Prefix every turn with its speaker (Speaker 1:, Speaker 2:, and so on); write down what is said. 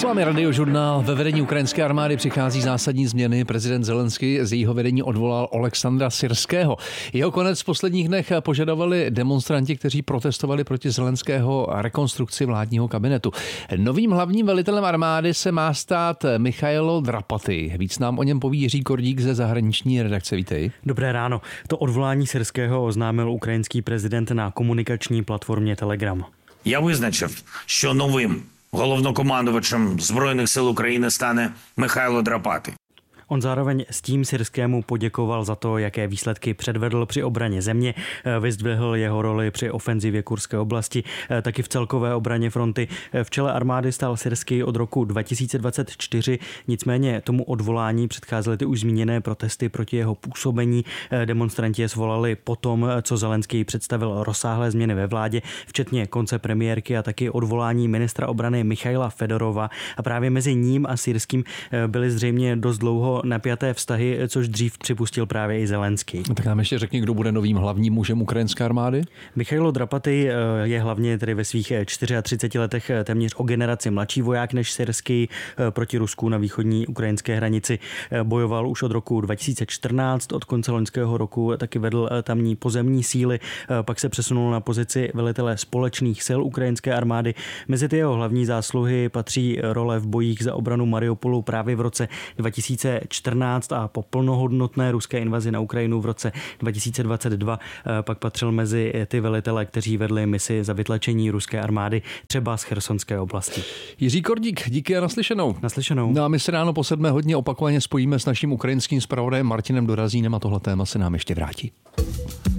Speaker 1: S vámi Radiožurnál. Ve vedení ukrajinské armády přichází zásadní změny. Prezident Zelenský z jejího vedení odvolal Oleksandra Syrského. Jeho konec v posledních dnech požadovali demonstranti, kteří protestovali proti Zelenského rekonstrukci vládního kabinetu. Novým hlavním velitelem armády se má stát Michailo Drapatý. Víc nám o něm poví Jiří Kordík ze zahraniční redakce. Vítej.
Speaker 2: Dobré ráno. To odvolání Syrského oznámil ukrajinský prezident na komunikační platformě Telegram.
Speaker 3: Я визначив, що новим головнокомандувачем Збройних сил України стане Михайло Драпатий.
Speaker 2: On zároveň s tím Syrskému poděkoval za to, jaké výsledky předvedl při obraně země, vyzdvihl jeho roli při ofenzivě Kurské oblasti, taky v celkové obraně fronty. V čele armády stál Syrský od roku 2024, nicméně tomu odvolání předcházely ty už zmíněné protesty proti jeho působení. Demonstranti je svolali potom, co Zelenský představil rozsáhlé změny ve vládě, včetně konce premiérky a taky odvolání ministra obrany Michaila Fedorova. A právě mezi ním a Syrským byly zřejmě dost dlouho napjaté vztahy, což dřív připustil právě i Zelenský.
Speaker 1: Tak nám ještě řekni, kdo bude novým hlavním mužem ukrajinské armády?
Speaker 2: Michailo Drapatý je hlavně tedy ve svých 34 letech téměř o generaci mladší voják než Syrský. Proti Rusku na východní ukrajinské hranici bojoval už od roku 2014, od konce loňského roku taky vedl tamní pozemní síly, pak se přesunul na pozici velitele společných sil ukrajinské armády. Mezi ty jeho hlavní zásluhy patří role v bojích za obranu Mariupolu právě v roce 2014 a po plnohodnotné ruské invazi na Ukrajinu v roce 2022 pak patřil mezi ty velitele, kteří vedli misi za vytlačení ruské armády třeba z Chersonské oblasti.
Speaker 1: Jiří Kordík, díky a naslyšenou.
Speaker 2: Naslyšenou.
Speaker 1: No a my se ráno po 7 hodině opakovaně spojíme s naším ukrajinským zpravodajem Martinem Dorazínem a tohle téma se nám ještě vrátí.